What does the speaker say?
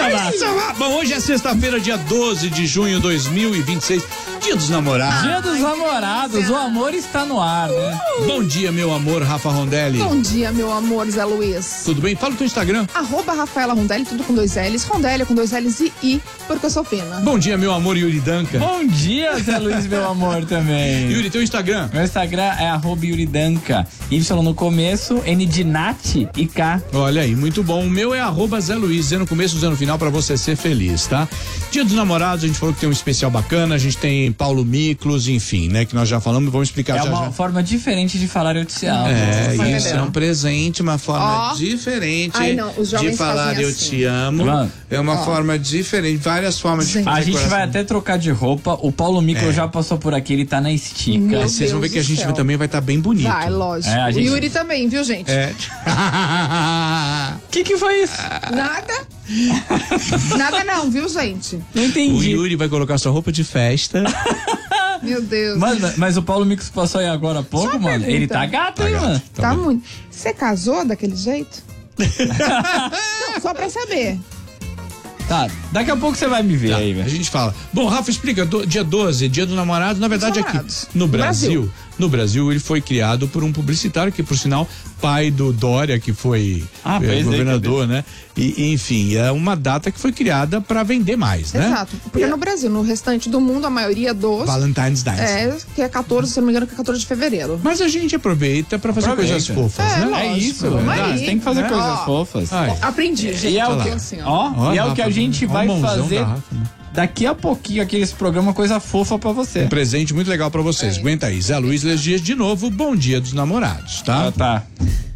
Bom, hoje é sexta-feira, dia 12 de junho de 2026, dia dos namorados. Dia dos namorados, o amor está no ar, né? Bom dia, meu amor, Rafa Rondelli. Bom dia, meu amor, Zé Luiz. Tudo bem? Fala o teu Instagram. @Rafaela Rondelli, tudo com 2 L's. Rondelli com 2 L's e I, porque eu sou pena. Bom dia, meu amor, Yuri Danca. Bom dia, Zé Luiz, meu amor, também. Yuri, teu Instagram. Meu Instagram é @YuriDanca. Y no começo, N de Nath e K. Olha aí, muito bom. O meu é @Zé Luiz, Z no começo, Z no final, pra você ser feliz, tá? Dia dos namorados, a gente falou que tem um especial bacana, a gente tem Paulo Miklos, enfim, né, que nós já falamos, vamos explicar É já uma já. forma diferente de falar eu te amo. É, isso é um presente, uma forma diferente os jovens de falar fazem eu assim. te amo. Mano. É uma forma diferente, várias formas de fazer A gente coração. vai até trocar de roupa. O Paulo Miklos já passou por aqui, ele tá na estica. Meu Vocês vão ver Deus que a do gente céu. também vai estar bem bonito. Vai, lógico. É, a gente- O Yuri também, viu, gente? É. Que foi isso? Nada. Nada não, viu, gente? Não O entendi. Yuri vai colocar sua roupa de festa. Meu Deus. Mas o Paulo Miklos passou aí agora há pouco, Só uma mano. pergunta. Ele tá gato, hein, gato. mano? Tá bem. muito. Você casou daquele jeito? Não, só pra saber. Tá, daqui a pouco você vai me ver aí, A velho. gente fala. Bom, Rafa, explica, dia 12, dia do namorado, na verdade aqui namorados. no Brasil ele foi criado por um publicitário que, por sinal, pai do Dória, que foi pois é, governador, né? E, enfim, é uma data que foi criada pra vender mais, né? Exato. Porque no Brasil, no restante do mundo, a maioria dos... Valentine's Day. que é 14, se eu não me engano, que é 14 de fevereiro. Mas a gente aproveita pra fazer coisas fofas, né? É lógico. isso, Vamos verdade. aí, Você tem que fazer né? coisas Ó. fofas. Ai. Aprendi, gente. E é o lá. que, Assim, ó, e é o que a Rafa, gente ó o vai mãozão fazer da Rafa, né? daqui a pouquinho, aqui nesse programa, coisa fofa pra você. Um presente muito legal pra vocês. Aguenta aí. Zé Luiz Dias de novo. Bom dia dos namorados, tá? Tá.